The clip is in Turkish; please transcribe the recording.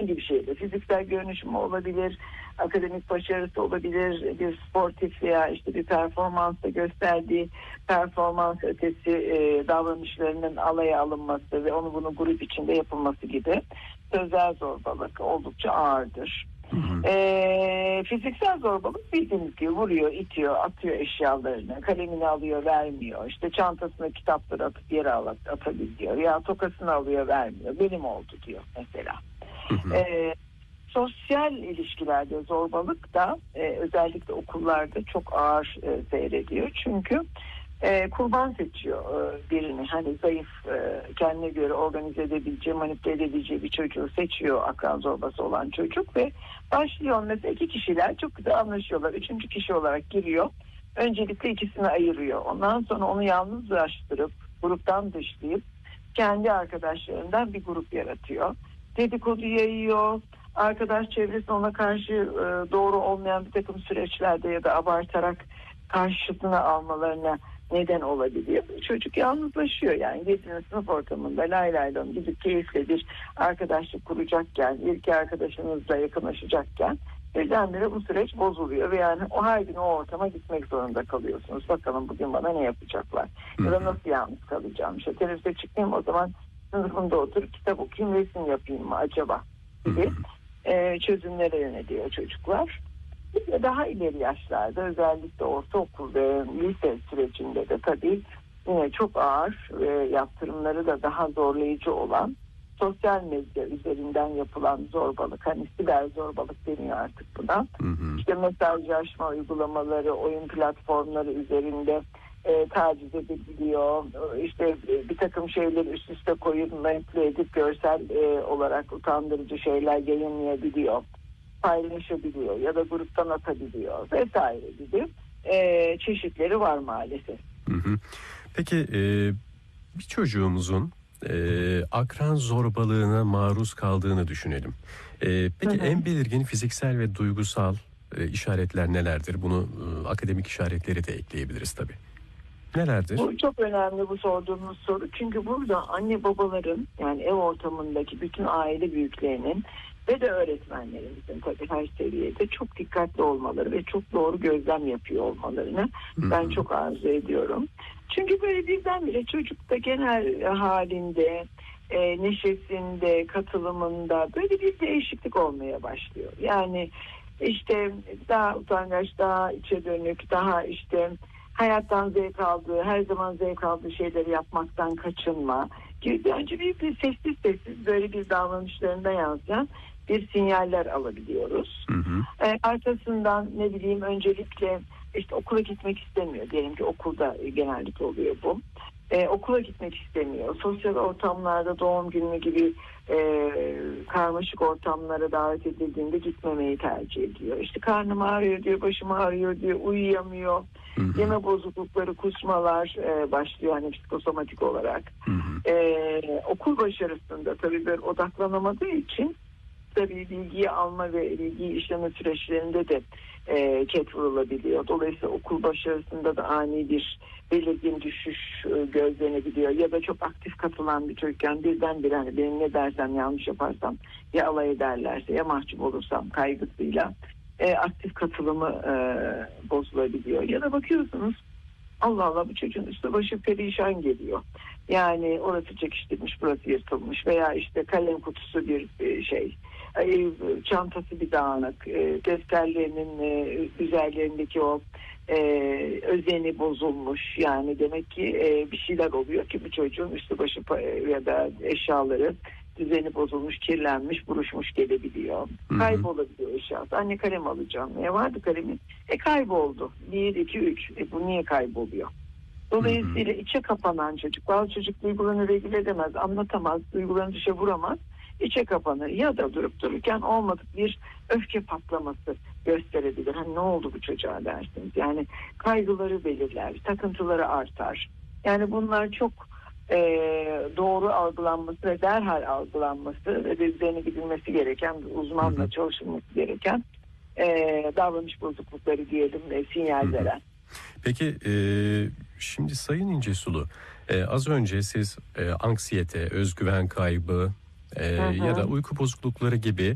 herhangi bir şeyde fiziksel görünüşü olabilir, akademik başarısı olabilir, bir sportif veya işte bir performansta gösterdiği performans ötesi davranışlarının alaya alınması ve onu bunu grup içinde yapılması gibi sözel zorbalık oldukça ağırdır. Fiziksel zorbalık bildiğiniz gibi vuruyor, itiyor, atıyor eşyalarını, kalemini alıyor, vermiyor. İşte çantasına kitapları atıp yere atabiliyor ya tokasını alıyor, vermiyor. Benim oldu diyor mesela. Sosyal ilişkilerde zorbalık da özellikle okullarda çok ağır seyrediyor. Çünkü kurban seçiyor birini. Hani zayıf, kendine göre organize edebileceği, manipüle edebileceği bir çocuğu seçiyor, akran zorbası olan çocuk ve başlıyor. Mesela iki kişiler çok güzel anlaşıyorlar. Üçüncü kişi olarak giriyor. Öncelikle ikisini ayırıyor. Ondan sonra onu yalnızlaştırıp, gruptan dışlayıp kendi arkadaşlarından bir grup yaratıyor. Dedikodu yayıyor. Arkadaş çevresi ona karşı doğru olmayan bir takım süreçlerde ya da abartarak karşısına almalarına neden olabiliyor. Çocuk yalnızlaşıyor yani 7. sınıf ortamında lay lay lom gidip keyifle bir arkadaşlık kuracakken, ilk arkadaşınızla yakınlaşacakken birdenbire bu süreç bozuluyor ve yani o her gün o ortama gitmek zorunda kalıyorsunuz. Bakalım bugün bana ne yapacaklar ya da nasıl yalnız kalacağım. İşte teneffüse çıkayım o zaman sınıfımda oturup kitap okuyayım, resim yapayım mı acaba gibi çözümlere yöneliyor çocuklar. Daha ileri yaşlarda özellikle ortaokul ve lise sürecinde de tabii yine çok ağır ve yaptırımları da daha zorlayıcı olan sosyal medya üzerinden yapılan zorbalık, hani siber zorbalık deniyor artık buna. İşte mesajlaşma uygulamaları, oyun platformları üzerinde taciz edebiliyor. İşte bir takım şeyleri üst üste koyup manipüle edip görsel olarak utandırıcı şeyler yayınlayabiliyor, paylaşabiliyor ya da gruptan atabiliyor vesaire gibi çeşitleri var maalesef. Peki bir çocuğumuzun akran zorbalığına maruz kaldığını düşünelim. Peki en belirgin fiziksel ve duygusal işaretler nelerdir? Bunu akademik işaretleri de ekleyebiliriz tabii. Nelerdir? Bu çok önemli bu sorduğunuz soru. Çünkü burada anne babaların yani ev ortamındaki bütün aile büyüklerinin ve de öğretmenlerimizin tabii her seviyede çok dikkatli olmaları ve çok doğru gözlem yapıyor olmalarını ben çok arzu ediyorum. Çünkü böyle birdenbire çocukta genel halinde, neşesinde, katılımında böyle bir değişiklik olmaya başlıyor. Yani işte daha utangaç, daha içe dönük, daha işte hayattan zevk aldığı, her zaman zevk aldığı şeyleri yapmaktan kaçınma gibi önce bir sessiz böyle bir davranışlarında yansıyan bir sinyaller alabiliyoruz. Arkasından ne bileyim öncelikle işte okula gitmek istemiyor. Diyelim ki okulda genellikle oluyor bu. Okula gitmek istemiyor. Sosyal ortamlarda doğum günü gibi karmaşık ortamlara davet edildiğinde gitmemeyi tercih ediyor. İşte karnım ağrıyor diyor, başım ağrıyor diyor, uyuyamıyor. Yeme bozuklukları, kusmalar başlıyor hani psikosomatik olarak. Okul başarısında tabii böyle odaklanamadığı için tabii bilgiyi alma ve bilgiyi işleme süreçlerinde de ket vurulabiliyor. Dolayısıyla okul başarısında da ani bir belirgin düşüş gözlenebiliyor. Ya da çok aktif katılan bir çocukken birdenbire hani benim ne dersem yanlış yaparsam ya alay ederlerse ya mahcup olursam kaygısıyla aktif katılımı bozulabiliyor. Ya da bakıyorsunuz Allah Allah bu çocuğun üstü başı perişan geliyor. Yani orası çekiştirmiş, burası yırtılmış veya işte kalem kutusu bir şey, çantası bir dağınık, defterlerinin üzerlerindeki o özeni bozulmuş. Yani demek ki bir şeyler oluyor ki bu çocuğun üstü başı ya da eşyaları düzeni bozulmuş, kirlenmiş, buruşmuş gelebiliyor. Kaybolabiliyor eşyası. Anne kalem alacağım. Ne vardı kalemin? Kayboldu. 1, 2, 3. Bu niye kayboluyor? Dolayısıyla içe kapanan çocuk, bazı çocuk duygularını regüle edemez, anlatamaz, duygularını dışa vuramaz, içe kapanır ya da durup dururken olmadık bir öfke patlaması gösterebilir. Hani ne oldu bu çocuğa dersiniz. Yani kaygıları belirler, takıntıları artar. Yani bunlar çok doğru algılanması ve derhal algılanması ve üzerine gidilmesi gereken, uzmanla çalışılması gereken davranış bozuklukları diyelim, sinyal veren. Peki şimdi Sayın İncesulu, az önce siz anksiyete, özgüven kaybı ya da uyku bozuklukları gibi